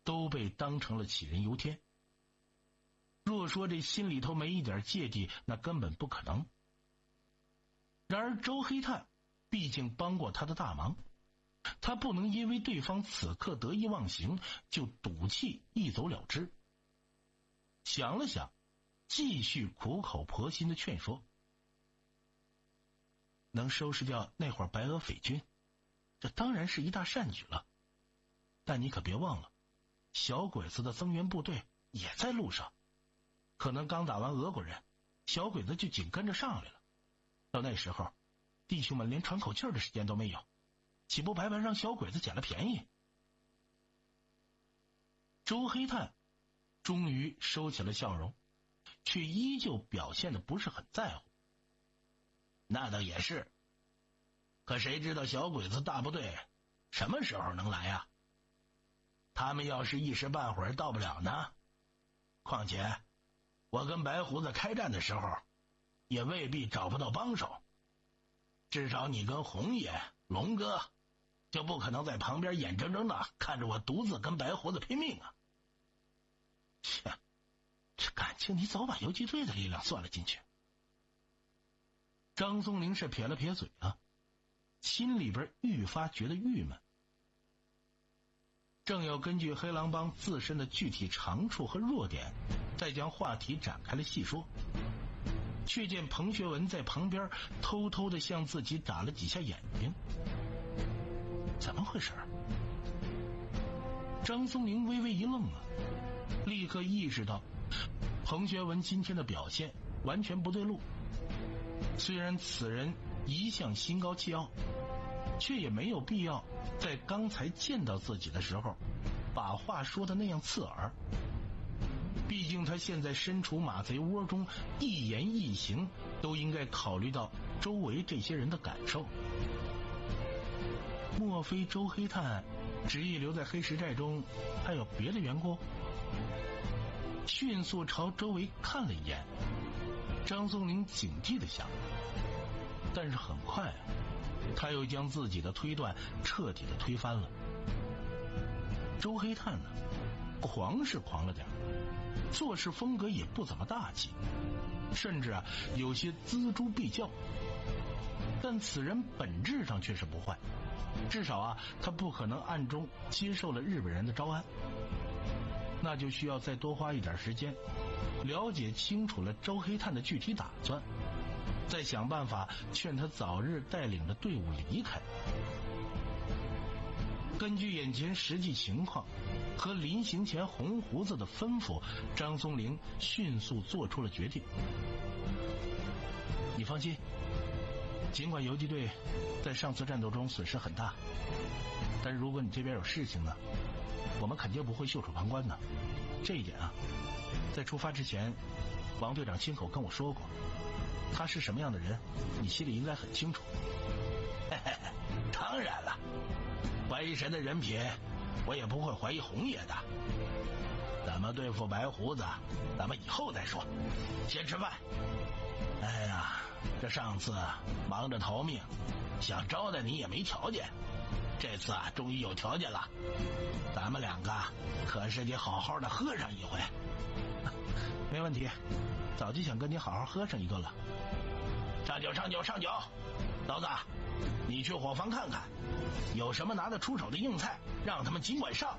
都被当成了杞人忧天。若说这心里头没一点芥蒂，那根本不可能。然而周黑炭毕竟帮过他的大忙，他不能因为对方此刻得意忘形就赌气一走了之。想了想，继续苦口婆心的劝说：能收拾掉那伙白俄匪军，这当然是一大善举了，但你可别忘了，小鬼子的增援部队也在路上，可能刚打完俄国人，小鬼子就紧跟着上来了。到那时候，弟兄们连喘口气的时间都没有，岂不白白让小鬼子捡了便宜？周黑炭终于收起了笑容，却依旧表现得不是很在乎。那倒也是，可谁知道小鬼子大部队什么时候能来啊？他们要是一时半会儿到不了呢？况且我跟白胡子开战的时候也未必找不到帮手，至少你跟红爷、龙哥就不可能在旁边眼睁睁的看着我独自跟白胡子拼命啊！切，这感情你早把游击队的力量算了进去。张松龄是撇了撇嘴啊，心里边愈发觉得郁闷。正要根据黑狼帮自身的具体长处和弱点，再将话题展开了细说，却见彭学文在旁边偷偷的向自己眨了几下眼睛。怎么回事？张松龄微微一愣啊，立刻意识到彭学文今天的表现完全不对路。虽然此人一向心高气傲，却也没有必要在刚才见到自己的时候把话说的那样刺耳。毕竟他现在身处马贼窝中，一言一行都应该考虑到周围这些人的感受。莫非周黑炭执意留在黑石寨中还有别的缘故？迅速朝周围看了一眼，张松龄警惕地想，但是很快他又将自己的推断彻底的推翻了。周黑炭呢，狂是狂了点，做事风格也不怎么大气，甚至有些锱铢必较，但此人本质上却是不坏，至少他不可能暗中接受了日本人的招安。那就需要再多花一点时间，了解清楚了周黑炭的具体打算，再想办法劝他早日带领着队伍离开。根据眼前实际情况和临行前红胡子的吩咐，张松龄迅速做出了决定。你放心，尽管游击队在上次战斗中损失很大，但如果你这边有事情呢，我们肯定不会袖手旁观的。这一点在出发之前王队长亲口跟我说过，他是什么样的人你心里应该很清楚。当然了，怀疑谁的人品我也不会怀疑红爷的。怎么对付白胡子咱们以后再说，先吃饭。哎呀，这上次忙着逃命，想招待你也没条件，这次终于有条件了，咱们两个可是得好好的喝上一回。没问题，早就想跟你好好喝上一顿了。上酒上酒上酒，刀子你去伙房看看有什么拿得出手的硬菜，让他们尽管上。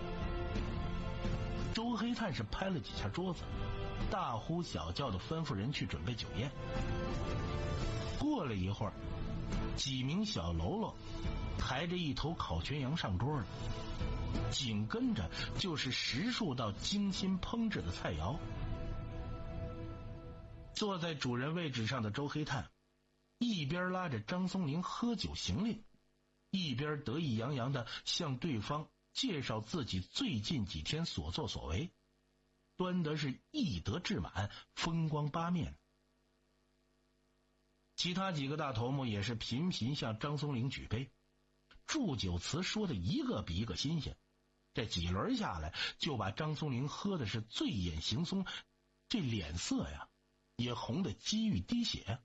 周黑炭是拍了几下桌子，大呼小叫的吩咐人去准备酒宴。过了一会儿，几名小喽啰抬着一头烤全羊上桌了，紧跟着就是10数道精心烹制的菜肴。坐在主人位置上的周黑炭一边拉着张松龄喝酒行令，一边得意洋洋地向对方介绍自己最近几天所作所为，端得是义德志满，风光八面。其他几个大头目也是频频向张松龄举杯，祝酒词说的一个比一个新鲜，这几轮下来就把张松龄喝的是醉眼惺忪，这脸色也红得几欲滴血。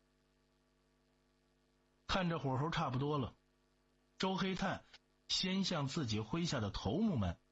看着火候差不多了，周黑炭先向自己麾下的头目们